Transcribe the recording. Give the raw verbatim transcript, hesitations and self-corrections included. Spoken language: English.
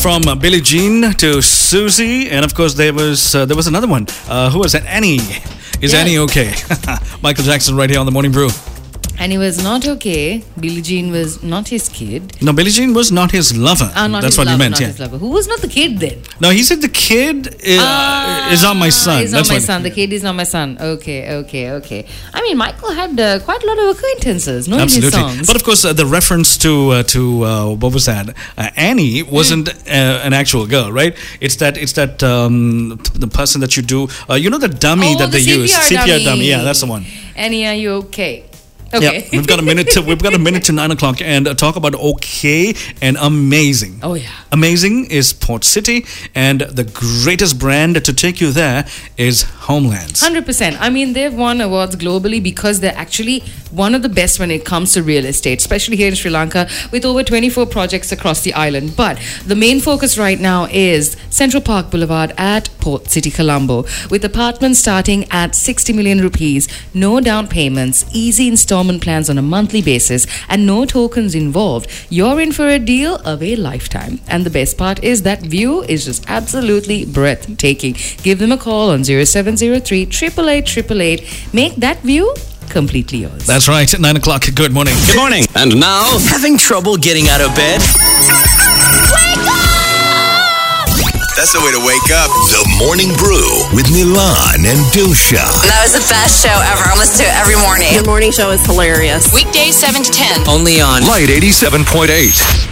from uh, Billie Jean to Susie, and of course there was uh, there was another one. Uh, who was that? Annie. Is Yeah. Annie okay? Michael Jackson right here on the Morning Brew. And he was not okay. Billie Jean was not his kid. No, Billie Jean was not his lover. Ah, not That's his what lover, you meant, not yeah. his lover. Who was not the kid then? No, he said the kid is, Ah, is not my son. Is That's not my what, son. The kid is not my son. Okay, okay, okay. I mean, Michael had uh, quite a lot of acquaintances, no, in his Absolutely. songs. But of course, uh, the reference to uh, to uh, what was that? Uh, Annie wasn't Hmm. uh, an actual girl, right? It's that it's that um, the person that you do. Uh, you know the dummy Oh, that the they use, C P R dummy. Yeah, that's the one. Annie, are you okay? Okay. Yeah, we've got a minute. To, we've got a minute to nine o'clock, and uh, talk about okay and amazing. Oh, yeah. Amazing is Port City, and the greatest brand to take you there is Homelands. one hundred percent. I mean, they've won awards globally because they're actually one of the best when it comes to real estate, especially here in Sri Lanka, with over twenty-four projects across the island. But the main focus right now is Central Park Boulevard at Port City, Colombo, with apartments starting at sixty million rupees, no down payments, easy installment plans on a monthly basis, and no tokens involved. You're in for a deal of a lifetime. And the best part is that view is just absolutely breathtaking. Give them a call on zero seven zero three, eight eight eight, eight eight eight. Make that view completely yours. That's right. Nine o'clock. Good morning. Good morning. And now, having trouble getting out of bed? That's the way to wake up. The Morning Brew with Milan and Dusha. That was the best show ever. I listen to it every morning. The morning show is hilarious. Weekdays seven to ten. Only on Light eighty-seven point eight.